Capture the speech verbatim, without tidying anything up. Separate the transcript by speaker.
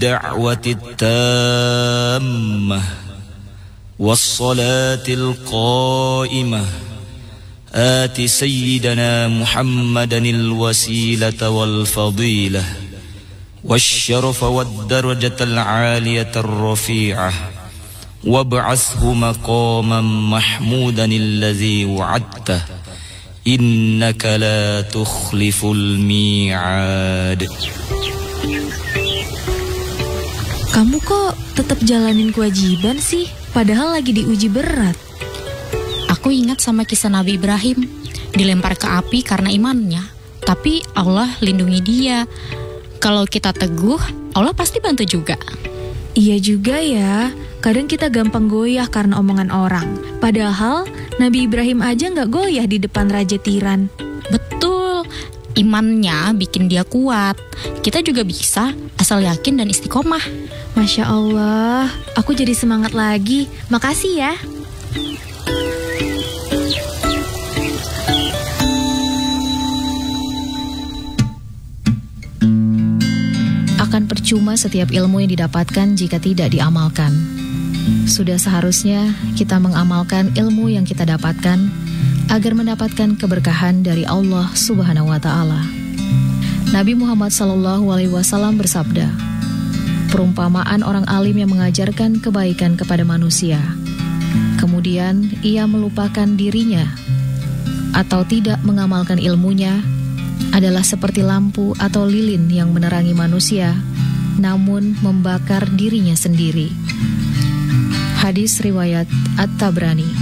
Speaker 1: الدعوة التامة والصلاة القائمة آت سيدنا محمدا الوسيلة والفضيلة والشرف والدرجة العالية الرفيعة وابعثه مقاما محمودا الذي وعدته إنك لا تخلف الميعاد.
Speaker 2: Kamu kok tetap jalanin kewajiban sih, padahal lagi diuji berat?
Speaker 3: Aku ingat sama kisah Nabi Ibrahim, dilempar ke api karena imannya, tapi Allah lindungi dia. Kalau kita teguh, Allah pasti bantu juga.
Speaker 2: Iya juga ya, kadang kita gampang goyah karena omongan orang. Padahal Nabi Ibrahim aja gak goyah di depan Raja Tiran.
Speaker 3: Betul, imannya bikin dia kuat. Kita juga bisa, asal yakin dan istiqomah.
Speaker 2: Masya Allah, aku jadi semangat lagi. Makasih ya.
Speaker 4: Akan percuma setiap ilmu yang didapatkan jika tidak diamalkan. Sudah seharusnya kita mengamalkan ilmu yang kita dapatkan agar mendapatkan keberkahan dari Allah Subhanahu wa Ta'ala. Nabi Muhammad sallallahu alaihi wasallam bersabda, perumpamaan orang alim yang mengajarkan kebaikan kepada manusia, kemudian ia melupakan dirinya atau tidak mengamalkan ilmunya, adalah seperti lampu atau lilin yang menerangi manusia, namun membakar dirinya sendiri. Hadis riwayat At-Tabrani.